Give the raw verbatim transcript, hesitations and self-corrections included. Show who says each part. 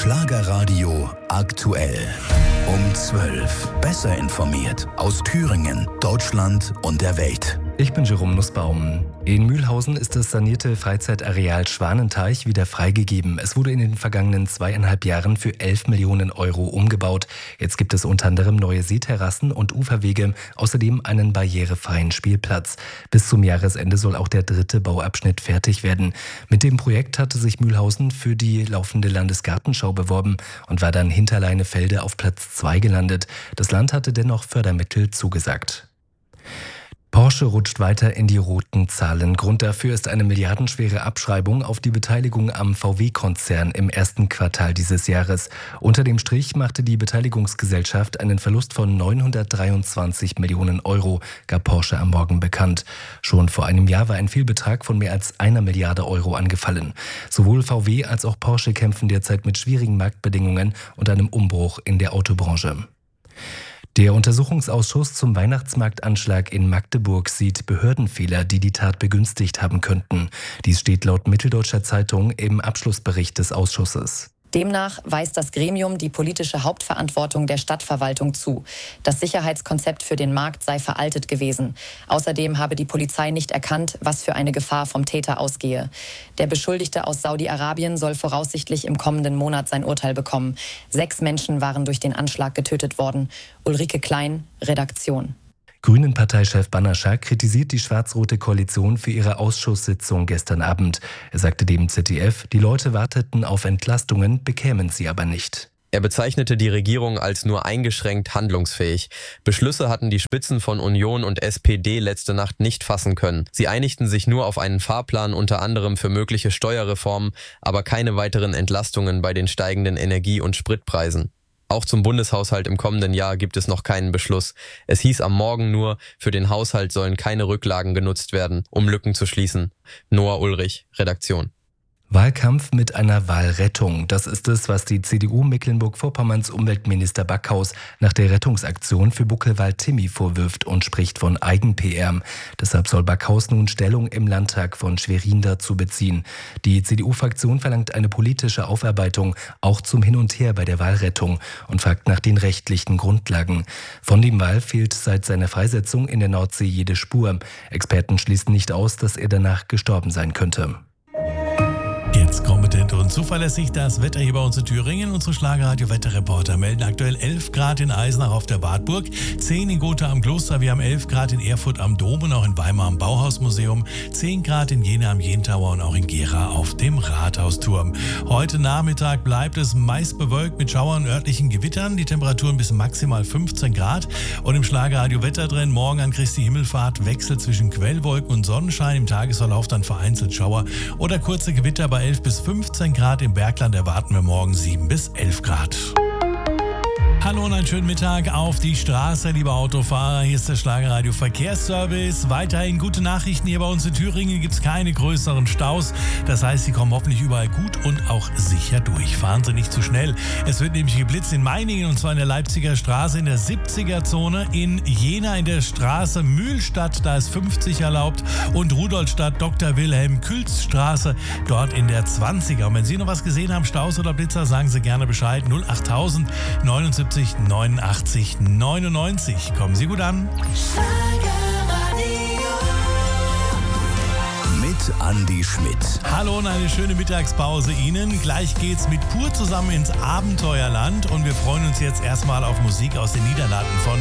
Speaker 1: Schlagerradio aktuell. Um zwölf. Besser informiert aus Thüringen, Deutschland und der Welt.
Speaker 2: Ich bin Jerome Nussbaum. In Mühlhausen ist das sanierte Freizeitareal Schwanenteich wieder freigegeben. Es wurde in den vergangenen zweieinhalb Jahren für elf Millionen Euro umgebaut. Jetzt gibt es unter anderem neue Seeterrassen und Uferwege, außerdem einen barrierefreien Spielplatz. Bis zum Jahresende soll auch der dritte Bauabschnitt fertig werden. Mit dem Projekt hatte sich Mühlhausen für die laufende Landesgartenschau beworben und war dann hinter Leinefelde auf Platz zwei gelandet. Das Land hatte dennoch Fördermittel zugesagt. Porsche rutscht weiter in die roten Zahlen. Grund dafür ist eine milliardenschwere Abschreibung auf die Beteiligung am V W-Konzern im ersten Quartal dieses Jahres. Unter dem Strich machte die Beteiligungsgesellschaft einen Verlust von neunhundertdreiundzwanzig Millionen Euro, gab Porsche am Morgen bekannt. Schon vor einem Jahr war ein Fehlbetrag von mehr als einer Milliarde Euro angefallen. Sowohl V W als auch Porsche kämpfen derzeit mit schwierigen Marktbedingungen und einem Umbruch in der Autobranche. Der Untersuchungsausschuss zum Weihnachtsmarktanschlag in Magdeburg sieht Behördenfehler, die die Tat begünstigt haben könnten. Dies steht laut Mitteldeutscher Zeitung im Abschlussbericht des Ausschusses.
Speaker 3: Demnach weist das Gremium die politische Hauptverantwortung der Stadtverwaltung zu. Das Sicherheitskonzept für den Markt sei veraltet gewesen. Außerdem habe die Polizei nicht erkannt, was für eine Gefahr vom Täter ausgehe. Der Beschuldigte aus Saudi-Arabien soll voraussichtlich im kommenden Monat sein Urteil bekommen. Sechs Menschen waren durch den Anschlag getötet worden. Ulrike Klein, Redaktion.
Speaker 2: Grünen-Parteichef Bannerschak kritisiert die schwarz-rote Koalition für ihre Ausschusssitzung gestern Abend. Er sagte dem Z D F, die Leute warteten auf Entlastungen, bekämen sie aber nicht.
Speaker 4: Er bezeichnete die Regierung als nur eingeschränkt handlungsfähig. Beschlüsse hatten die Spitzen von Union und S P D letzte Nacht nicht fassen können. Sie einigten sich nur auf einen Fahrplan unter anderem für mögliche Steuerreformen, aber keine weiteren Entlastungen bei den steigenden Energie- und Spritpreisen. Auch zum Bundeshaushalt im kommenden Jahr gibt es noch keinen Beschluss. Es hieß am Morgen nur, für den Haushalt sollen keine Rücklagen genutzt werden, um Lücken zu schließen. Noah Ulrich, Redaktion.
Speaker 2: Wahlkampf mit einer Wahlrettung. Das ist es, was die C D U Mecklenburg-Vorpommerns Umweltminister Backhaus nach der Rettungsaktion für Buckelwald-Timmy vorwirft und spricht von Eigen-P R. Deshalb soll Backhaus nun Stellung im Landtag von Schwerin dazu beziehen. Die C D U-Fraktion verlangt eine politische Aufarbeitung, auch zum Hin und Her bei der Wahlrettung, und fragt nach den rechtlichen Grundlagen. Von dem Wal fehlt seit seiner Freisetzung in der Nordsee jede Spur. Experten schließen nicht aus, dass er danach gestorben sein könnte.
Speaker 5: Jetzt kompetent und zuverlässig das Wetter hier bei uns in Thüringen. Unsere Schlagerradio-Wetterreporter melden aktuell elf Grad in Eisenach auf der Wartburg, zehn in Gotha am Kloster, wir haben elf Grad in Erfurt am Dom und auch in Weimar am Bauhausmuseum, zehn Grad in Jena am Jentauer und auch in Gera auf dem Rathausturm. Heute Nachmittag bleibt es meist bewölkt mit Schauern und örtlichen Gewittern, die Temperaturen bis maximal fünfzehn Grad. Und im Schlagerradio-Wetter drin, morgen an Christi Himmelfahrt, Wechsel zwischen Quellwolken und Sonnenschein, im Tagesverlauf dann vereinzelt Schauer oder kurze Gewitter bei elf bis fünfzehn Grad. Im Bergland erwarten wir morgen sieben bis elf Grad. Hallo und einen schönen Mittag auf die Straße, liebe Autofahrer. Hier ist der Schlagerradio Verkehrsservice. Weiterhin gute Nachrichten. Hier bei uns in Thüringen gibt es keine größeren Staus. Das heißt, Sie kommen hoffentlich überall gut und auch sicher durch. Fahren Sie nicht zu schnell. Es wird nämlich geblitzt in Meiningen, und zwar in der Leipziger Straße in der siebziger-Zone. In Jena in der Straße Mühlstadt, da ist fünfzig erlaubt. Und Rudolstadt Doktor Wilhelm Külz Straße, dort in der zwanziger. Und wenn Sie noch was gesehen haben, Staus oder Blitzer, sagen Sie gerne Bescheid. null acht tausend neunundsiebzig neunundachtzig neunundneunzig. Kommen Sie gut an.
Speaker 1: Mit Andi Schmidt.
Speaker 5: Hallo und eine schöne Mittagspause Ihnen. Gleich geht's mit Pur zusammen ins Abenteuerland und wir freuen uns jetzt erstmal auf Musik aus den Niederlanden von